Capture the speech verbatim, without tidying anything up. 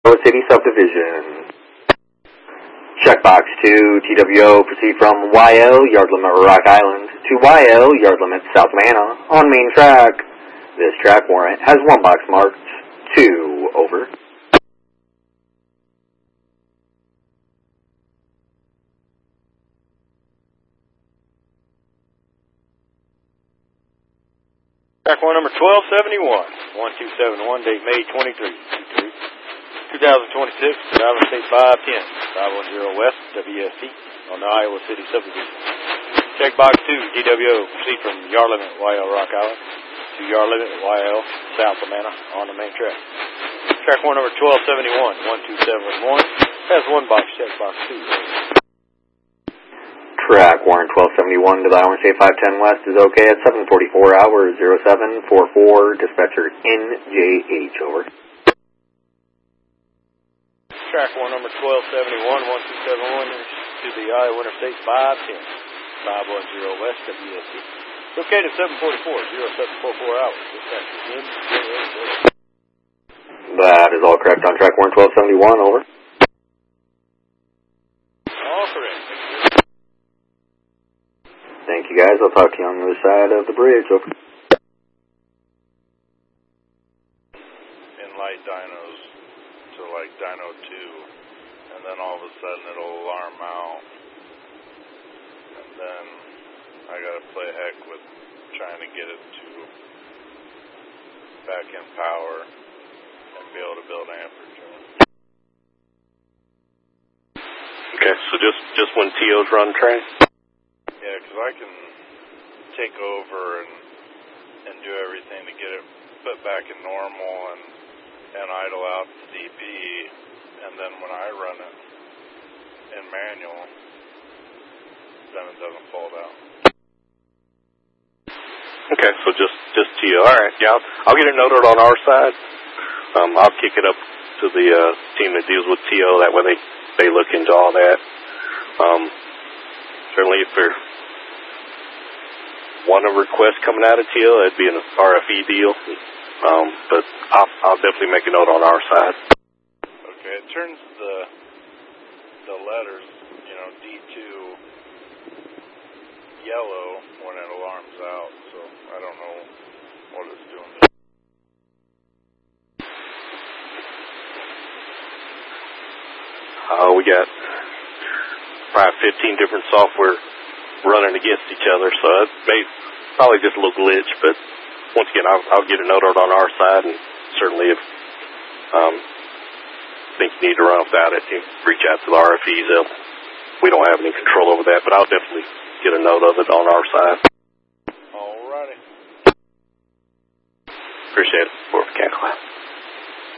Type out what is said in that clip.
City subdivision. Checkbox two, T W O, proceed from Y L, yard limit Rock Island, to Y L, yard limit South Manna, on main track. This track warrant has one box marked two, over. Track warrant number twelve seventy-one, one two seven one, date May twenty-third, two thousand twenty-six, Iowa State five ten, five one zero West, W S T, on the Iowa City subdivision. Checkbox two, D W O, proceed from yard limit Y L Rock Island to yard limit Y L South Manna on the main track. Track warrant number twelve seventy-one, one two seven one, has one box, checkbox two. Track warrant twelve seventy-one to the Iowa State five ten West is okay at seven forty-four hours, zero seven four four, dispatcher N J H, over. Track warrant number twelve seventy-one, one two seven one to the Iowa Interstate five ten, five one zero West, W S T. Located at seven forty-four, zero seven four four hours, dispatcher N J H, over. That is all correct on track warrant twelve seventy-one, over. All correct. Thank you, guys. I'll talk to you on the other side of the bridge. Over. In light dynos to like dyno two, and then all of a sudden it'll alarm out, and then I gotta play heck with trying to get it to back in power and be able to build amperage. Okay, so just, just when T Os run train? Yeah, because I can take over and and do everything to get it put back in normal and and idle out the D B, and then when I run it in manual, then it doesn't fold out. Okay, so just just T O. All right, yeah, I'll, I'll get it noted on our side. Um, I'll kick it up to the uh, team that deals with T O. That way they they look into all that. Um, certainly, if there want a request coming out of T O, it'd be an R F E deal. Um, but I'll, I'll definitely make a note on our side. Okay, it turns the the letters, you know, D two yellow when it alarms out, so I don't know what it's doing. Uh, we got probably fifteen different software running against each other, so it may probably just a little glitch, but once again, I'll, I'll get a note out on our side, and certainly if um, think you need to run without it, you reach out to the R F Es. They'll, we don't have any control over that, but I'll definitely get a note of it on our side. All righty. Appreciate it. Fort Mechanical.